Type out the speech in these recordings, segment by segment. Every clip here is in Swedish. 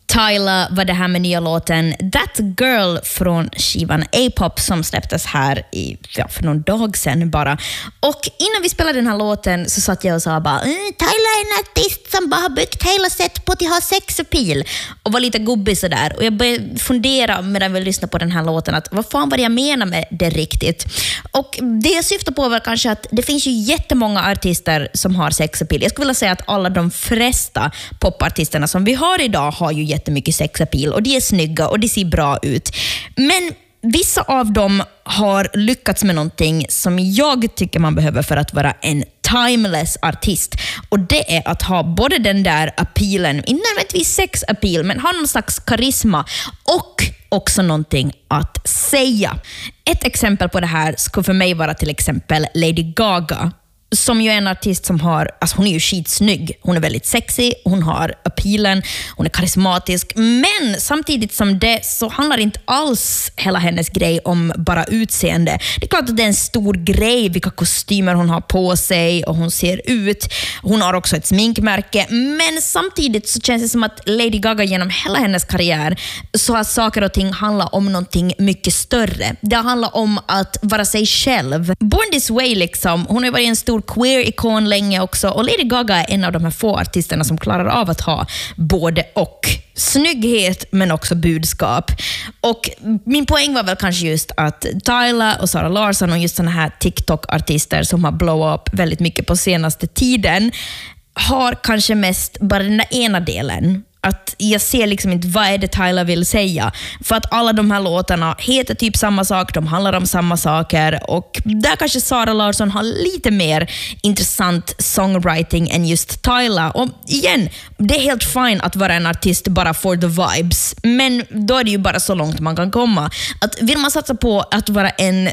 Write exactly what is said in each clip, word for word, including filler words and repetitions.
Tyla var det här med nya låten That Girl från skivan A-pop som släpptes här i, ja, för någon dag sedan bara. Och innan vi spelade den här låten så satt jag och sa bara mm, Tyla är en artist som bara har byggt hela sätt på att ha sexappeal och var lite gubbig sådär. Och jag började fundera medan vi lyssnade på den här låten att vad fan var det jag menar med det riktigt? Och det jag syftar på var kanske att det finns ju jättemånga artister som har sexappeal. Jag skulle vilja säga att alla de flesta popartisterna som vi har idag har ju jättemycket sexappeal och de är snygga och de ser bra ut. Men vissa av dem har lyckats med någonting som jag tycker man behöver för att vara en timeless artist. Och det är att ha både den där appealen, inte nödvändigtvis sexappeal, men ha någon slags karisma och också någonting att säga. Ett exempel på det här skulle för mig vara till exempel Lady Gaga, som ju är en artist som har, alltså hon är ju skitsnygg, hon är väldigt sexy, hon har appealen, hon är karismatisk, men samtidigt som det så handlar inte alls hela hennes grej om bara utseende. Det är klart att det är en stor grej vilka kostymer hon har på sig och hon ser ut. Hon har också ett sminkmärke, men samtidigt så känns det som att Lady Gaga genom hela hennes karriär så har saker och ting handlat om någonting mycket större. Det handlar om att vara sig själv. Born This Way liksom, hon har varit en stor queer-ikon länge också och Lady Gaga är en av de här få artisterna som klarar av att ha både och snygghet men också budskap. Och min poäng var väl kanske just att Tyla och Zara Larsson och just såna här TikTok-artister som har blow up väldigt mycket på senaste tiden har kanske mest bara den där ena delen. Att jag ser liksom inte vad är det Tyla vill säga. För att alla de här låtarna heter typ samma sak, de handlar om samma saker. Och där kanske Zara Larsson har lite mer intressant songwriting än just Tyla. Och igen, det är helt fine att vara en artist bara for the vibes. Men då är det ju bara så långt man kan komma. Att vill man satsa på att vara en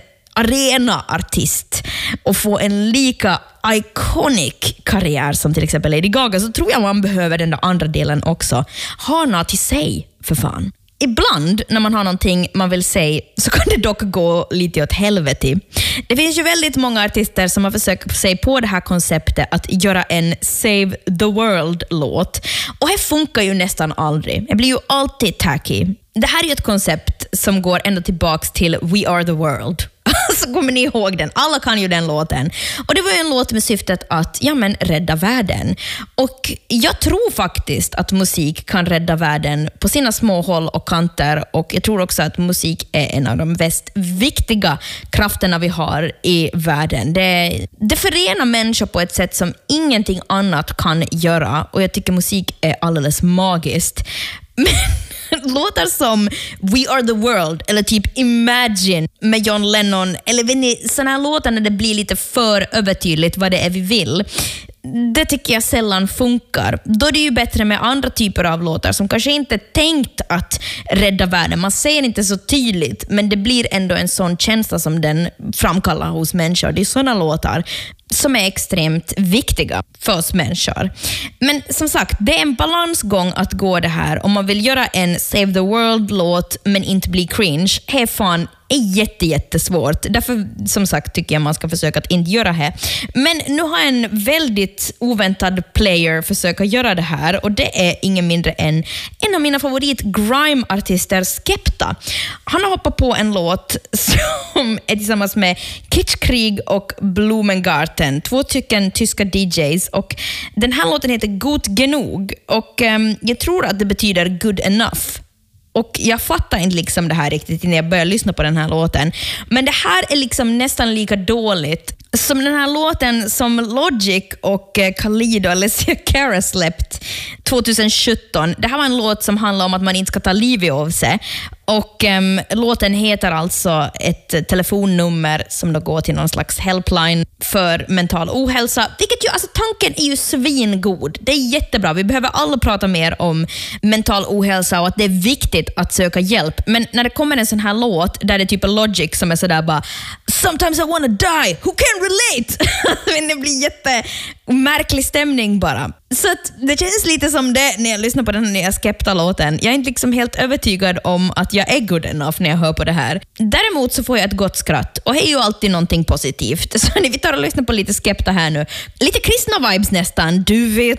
arena-artist och få en lika iconic karriär som till exempel Lady Gaga, så tror jag man behöver den där andra delen också. Ha något till sig, för fan. Ibland när man har någonting man vill säga så kan det dock gå lite åt helvete. Det finns ju väldigt många artister som har försökt sig på det här konceptet att göra en Save the World-låt. Och det funkar ju nästan aldrig. Det blir ju alltid tacky. Det här är ju ett koncept som går ända tillbaks till We Are the World. Så kommer ni ihåg den. Alla kan ju den låten. Och det var ju en låt med syftet att ja, men, rädda världen. Och jag tror faktiskt att musik kan rädda världen på sina små håll och kanter. Och jag tror också att musik är en av de mest viktiga krafterna vi har i världen. Det, det förenar människor på ett sätt som ingenting annat kan göra. Och jag tycker musik är alldeles magiskt. Men låtar som We Are the World eller typ Imagine med John Lennon eller vet ni, såna här låtar när det blir lite för övertydligt vad det är vi vill, det tycker jag sällan funkar. Då är det ju bättre med andra typer av låtar som kanske inte är tänkt att rädda världen. Man säger inte så tydligt, men det blir ändå en sån känsla som den framkallar hos människor. Det är såna låtar som är extremt viktiga för oss människor. Men som sagt, det är en balansgång att gå det här. Om man vill göra en Save the World-låt men inte bli cringe, är fan är jätte, jättesvårt. Därför, som sagt, tycker jag man ska försöka att inte göra det. Men nu har en väldigt oväntad player försöka göra det här och det är ingen mindre än en av mina favorit grime-artister, Skepta. Han har hoppat på en låt som är tillsammans med Kitschkrieg och Blumengarten, två stycken tyska D Js, och den här låten heter Gut genug och um, jag tror att det betyder good enough. Och jag fattar inte liksom det här riktigt när jag började lyssna på den här låten. Men det här är liksom nästan lika dåligt som den här låten som Logic och Khalid och Alessia Cara släppt tjugohundrasjutton. Det här var en låt som handlar om att man inte ska ta livet av sig. Och um, låten heter alltså ett telefonnummer som då går till någon slags helpline för mental ohälsa. Vilket ju, alltså tanken är ju svingod. Det är jättebra. Vi behöver alla prata mer om mental ohälsa och att det är viktigt att söka hjälp. Men när det kommer en sån här låt där det är typ Logic som är sådär bara Sometimes I wanna die, who can relate? Men det blir jättemärklig stämning bara. Så att det känns lite som det när jag lyssnar på den här nya Skepta-låten. Jag är inte liksom helt övertygad om att jag är good enough när jag hör på det här. Däremot så får jag ett gott skratt. Och det är ju alltid någonting positivt. Så vi tar och lyssnar på lite Skepta här nu. Lite kristna vibes nästan. Du vet